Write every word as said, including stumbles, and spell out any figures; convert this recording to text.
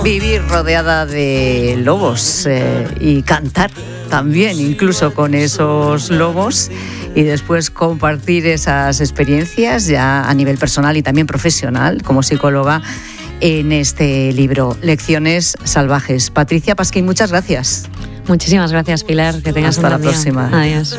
Vivir rodeada de lobos eh, y cantar también, incluso con esos lobos, y después compartir esas experiencias ya a nivel personal y también profesional como psicóloga en este libro, Lecciones Salvajes. Patricia Pasquín, muchas gracias. Muchísimas gracias, Pilar. Que tengas Hasta un la buen día. próxima. Adiós.